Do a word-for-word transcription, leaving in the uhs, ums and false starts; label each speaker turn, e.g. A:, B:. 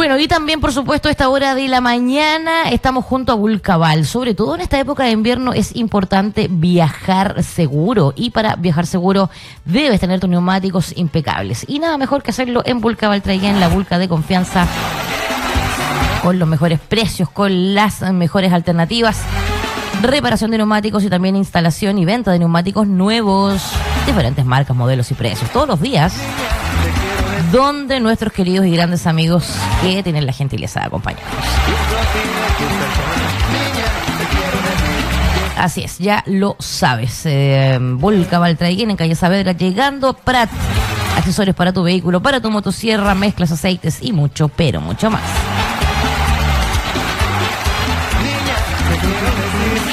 A: Bueno, y también, por supuesto, a esta hora de la mañana estamos junto a Vulcaval. Sobre todo en esta época de invierno es importante viajar seguro. Y para viajar seguro debes tener tus neumáticos impecables. Y nada mejor que hacerlo en Vulcaval Traigan, la Vulca de confianza, con los mejores precios, con las mejores alternativas. Reparación de neumáticos y también instalación y venta de neumáticos nuevos. Diferentes marcas, modelos y precios. Todos los días, donde nuestros queridos y grandes amigos que tienen la gentileza de acompañarnos. Así es, ya lo sabes. Eh, Vulcaval Traigan en calle Saavedra, llegando a Prat. Accesorios para tu vehículo, para tu motosierra, mezclas, aceites y mucho, pero mucho más.